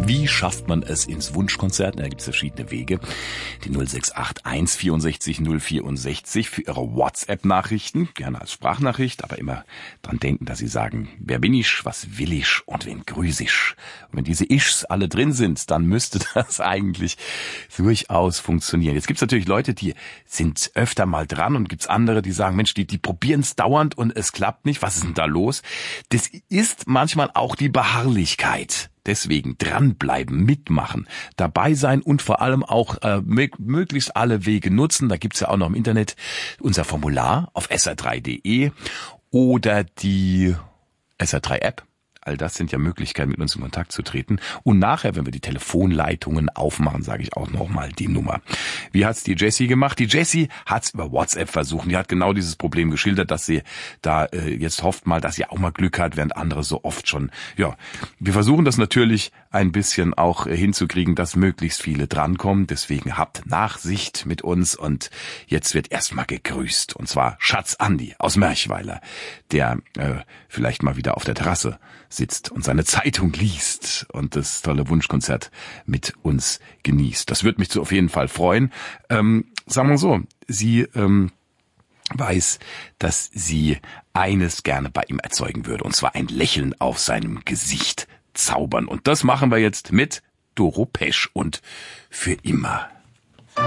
Wie schafft man es ins Wunschkonzert? Da gibt es verschiedene Wege. Die 0681 64 064 für Ihre WhatsApp-Nachrichten, gerne als Sprachnachricht, aber immer dran denken, dass Sie sagen, wer bin ich, was will ich und wen grüß ich. Und wenn diese Ischs alle drin sind, dann müsste das eigentlich durchaus funktionieren. Jetzt gibt es natürlich Leute, die sind öfter mal dran und gibt's andere, die sagen, Mensch, die probieren es dauernd und es klappt nicht. Was ist denn da los? Das ist manchmal auch die Beharrlichkeit. Deswegen dranbleiben, mitmachen, dabei sein und vor allem auch möglichst alle Wege nutzen. Da gibt's ja auch noch im Internet unser Formular auf sr3.de oder die SR3-App. All das sind ja Möglichkeiten, mit uns in Kontakt zu treten. Und nachher, wenn wir die Telefonleitungen aufmachen, sage ich auch nochmal die Nummer. Wie hat's die Jessie gemacht? Die Jessie hat's über WhatsApp versucht. Die hat genau dieses Problem geschildert, dass sie da jetzt hofft mal, dass sie auch mal Glück hat, während andere so oft schon. Ja, wir versuchen das natürlich ein bisschen auch hinzukriegen, dass möglichst viele drankommen. Deswegen habt Nachsicht mit uns. Und jetzt wird erstmal gegrüßt. Und zwar Schatz Andi aus Merchweiler, der vielleicht mal wieder auf der Terrasse sitzt und seine Zeitung liest und das tolle Wunschkonzert mit uns genießt. Das würde mich auf jeden Fall freuen. Sagen wir so, sie weiß, dass sie eines gerne bei ihm erzeugen würde, und zwar ein Lächeln auf seinem Gesicht zaubern. Und das machen wir jetzt mit Doro Pesch und Für immer.